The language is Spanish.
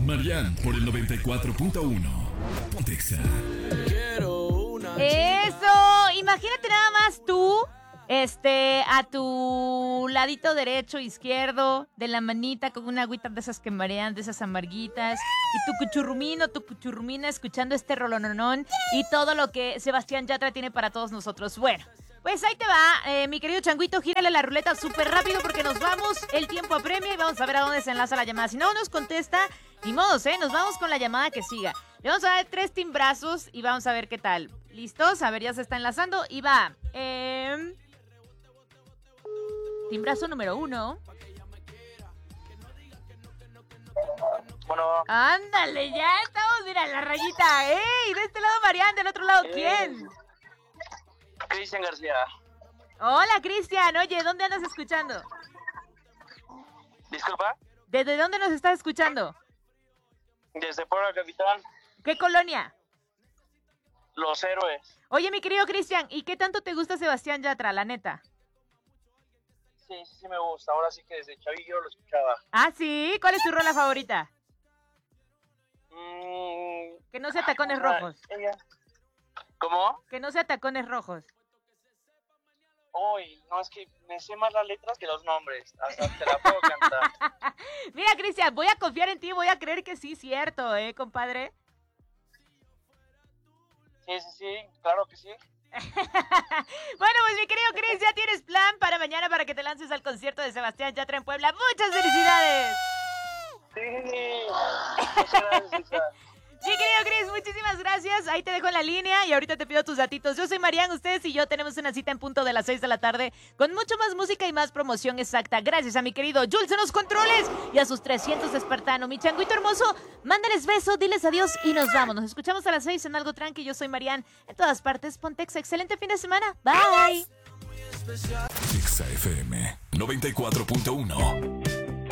Marian por el 94.1. Pontexa. Eso, imagínate nada más tú, a tu ladito derecho, izquierdo, de la manita con una agüita de esas que marean, de esas amarguitas, y tu cuchurrumino, tu cuchurrumina escuchando este rolononón y todo lo que Sebastián Yatra tiene para todos nosotros. Bueno, pues ahí te va, mi querido changuito, gírale la ruleta súper rápido porque nos vamos, el tiempo apremia y vamos a ver a dónde se enlaza la llamada. Si no nos contesta, ni modos, nos vamos con la llamada que siga. Le vamos a dar 3 timbrazos y vamos a ver qué tal. ¿Listos? A ver, ya se está enlazando y va. Timbrazo número 1. Bueno. Ándale, ya estamos, mira, la rayita. ¡Ey! De este lado Marian, del otro lado, ¿quién? Cristian García. Hola, Cristian. Oye, ¿dónde andas escuchando? Disculpa. ¿Desde dónde nos estás escuchando? Desde Puebla Capital. ¿Qué colonia? Los Héroes. Oye, mi querido Cristian, ¿y qué tanto te gusta Sebastián Yatra, la neta? Sí me gusta. Ahora sí que desde chavillo lo escuchaba. ¿Ah, sí? ¿Cuál es tu rola favorita? Que no sea Tacones Rojos. ¿Cómo? Que no sea Tacones Rojos. Uy, no, es que me sé más las letras que los nombres. Hasta te la puedo cantar. Mira, Cristian, voy a confiar en ti, voy a creer que sí, cierto, compadre. Sí, claro que sí. Bueno, pues mi querido Chris, ya tienes plan para mañana para que te lances al concierto de Sebastián Yatra en Puebla. ¡Muchas felicidades! Sí, muchas gracias. Sí, querido Chris, muchísimas gracias. Ahí te dejo en la línea y ahorita te pido tus datitos. Yo soy Marian, ustedes y yo tenemos una cita en punto de las 6 de la tarde con mucho más música y más promoción exacta. Gracias a mi querido Jules en los controles y a sus 300 espartanos. Mi changuito hermoso, mándales beso, diles adiós y nos vamos. Nos escuchamos a las 6 en Algo Tranqui. Yo soy Marian. En todas partes, Pontexa. Excelente fin de semana. Bye. Exa FM 94.1.